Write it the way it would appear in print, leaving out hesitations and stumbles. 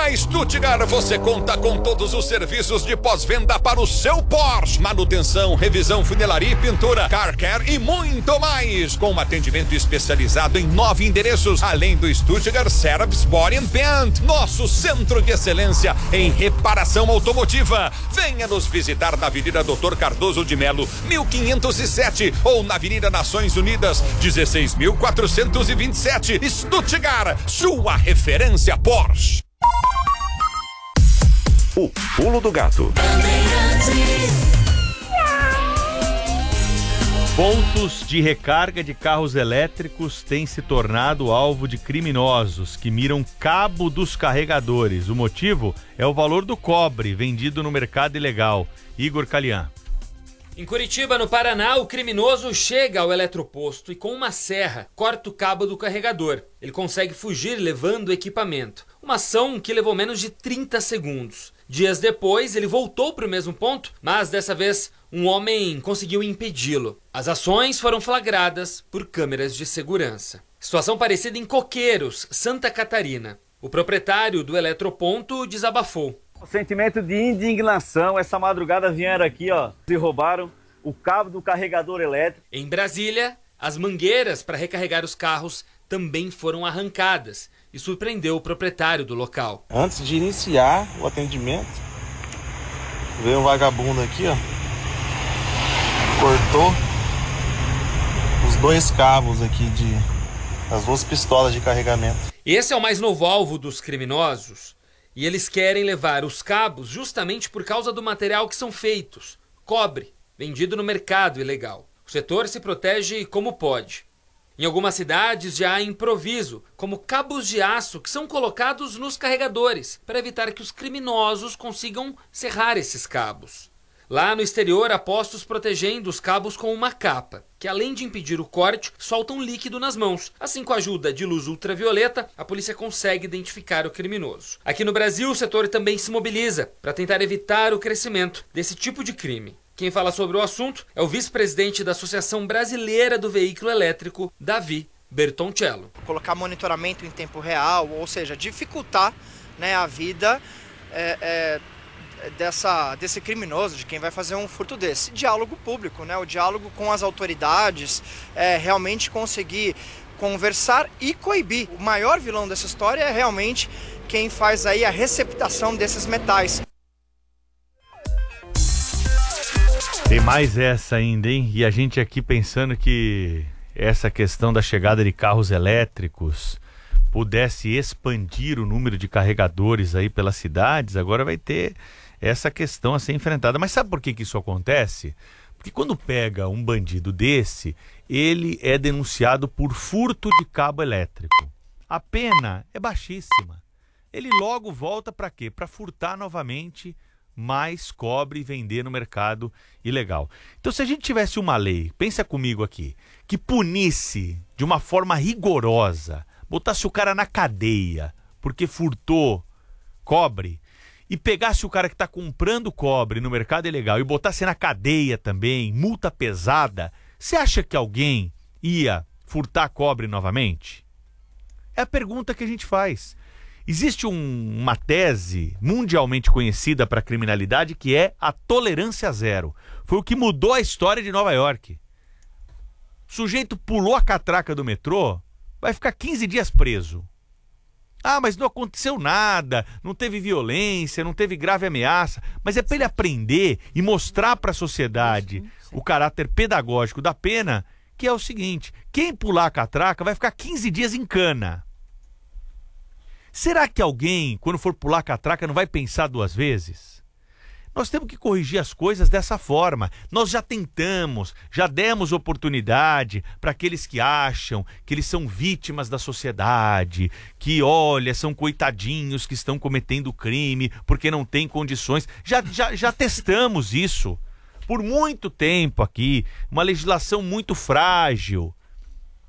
Na Stuttgart você conta com todos os serviços de pós-venda para o seu Porsche. Manutenção, revisão, funilaria e pintura, car care e muito mais. Com um atendimento especializado em 9 endereços, além do Stuttgart Service Body and Paint, nosso centro de excelência em reparação automotiva. Venha nos visitar na Avenida Dr. Cardoso de Melo, 1507, ou na Avenida Nações Unidas, 16.427, Stuttgart, sua referência Porsche. O pulo do gato. Pontos de recarga de carros elétricos têm se tornado alvo de criminosos que miram cabo dos carregadores. O motivo é o valor do cobre vendido no mercado ilegal. Igor Calian. Em Curitiba, no Paraná, o criminoso chega ao eletroposto e com uma serra corta o cabo do carregador. Ele consegue fugir levando o equipamento. Uma ação que levou menos de 30 segundos. Dias depois, ele voltou para o mesmo ponto, mas dessa vez um homem conseguiu impedi-lo. As ações foram flagradas por câmeras de segurança. Situação parecida em Coqueiros, Santa Catarina. O proprietário do eletroponto desabafou. O sentimento de indignação, essa madrugada vieram aqui, e roubaram o cabo do carregador elétrico. Em Brasília, as mangueiras para recarregar os carros também foram arrancadas e surpreendeu o proprietário do local. Antes de iniciar o atendimento, veio um vagabundo aqui, cortou os 2 cabos aqui as 2 pistolas de carregamento. Esse é o mais novo alvo dos criminosos. E eles querem levar os cabos justamente por causa do material que são feitos, cobre, vendido no mercado ilegal. O setor se protege como pode. Em algumas cidades já há improviso, como cabos de aço que são colocados nos carregadores, para evitar que os criminosos consigam serrar esses cabos. Lá no exterior, há postos protegendo os cabos com uma capa, que além de impedir o corte, soltam líquido nas mãos. Assim, com a ajuda de luz ultravioleta, a polícia consegue identificar o criminoso. Aqui no Brasil, o setor também se mobiliza para tentar evitar o crescimento desse tipo de crime. Quem fala sobre o assunto é o vice-presidente da Associação Brasileira do Veículo Elétrico, Davi Bertoncello. Colocar monitoramento em tempo real, ou seja, dificultar, a vida desse criminoso, de quem vai fazer um furto desse. Diálogo público, o diálogo com as autoridades, realmente conseguir conversar e coibir. O maior vilão dessa história é realmente quem faz aí a receptação desses metais. Tem mais essa ainda, hein? E a gente aqui pensando que essa questão da chegada de carros elétricos pudesse expandir o número de carregadores aí pelas cidades, agora vai ter essa questão a ser enfrentada. Mas sabe por que isso acontece? Porque quando pega um bandido desse, ele é denunciado por furto de cabo elétrico. A pena é baixíssima. Ele logo volta para quê? Para furtar novamente mais cobre e vender no mercado ilegal. Então, se a gente tivesse uma lei, pensa comigo aqui, que punisse de uma forma rigorosa, botasse o cara na cadeia porque furtou cobre, e pegasse o cara que está comprando cobre no mercado ilegal e botasse na cadeia também, multa pesada, você acha que alguém ia furtar cobre novamente? É a pergunta que a gente faz. Existe uma tese mundialmente conhecida para a criminalidade que é a tolerância zero. Foi o que mudou a história de Nova York. O sujeito pulou a catraca do metrô, vai ficar 15 dias preso. Ah, mas não aconteceu nada, não teve violência, não teve grave ameaça. Mas é para ele aprender e mostrar para a sociedade o caráter pedagógico da pena, que é o seguinte: quem pular a catraca vai ficar 15 dias em cana. Será que alguém, quando for pular a catraca, não vai pensar 2 vezes? Nós temos que corrigir as coisas dessa forma. Nós já tentamos, já demos oportunidade para aqueles que acham que eles são vítimas da sociedade, que, olha, são coitadinhos que estão cometendo crime porque não têm condições. Já testamos isso por muito tempo aqui. Uma legislação muito frágil.